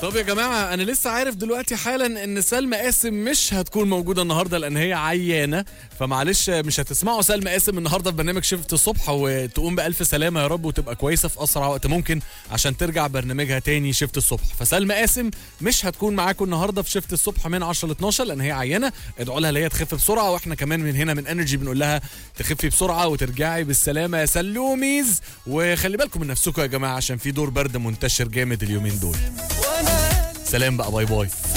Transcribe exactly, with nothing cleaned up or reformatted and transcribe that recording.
طب يا جماعه انا لسه عارف دلوقتي حالا ان سلمى قاسم مش هتكون موجوده النهارده لان هي عيانه، فمعلش مش هتسمعوا سلمى قاسم النهارده في برنامج شفت الصبح، وتقوم بالف سلامه يا رب وتبقى كويسه في اسرع وقت ممكن عشان ترجع برنامجها تاني شفت الصبح. فسلمى قاسم مش هتكون معاكم النهارده في شفت الصبح من عشرة ل اتناشر لان هي عيانه. ادعوا لها هي تخف بسرعه، واحنا كمان من هنا من انرجي بنقول لها تخفي بسرعه وترجعي بالسلامه يا سلوميز. وخلي بالكم من نفسكم يا جماعه عشان في دور برد منتشر جامد اليومين دول. سلام بقى، باي باي.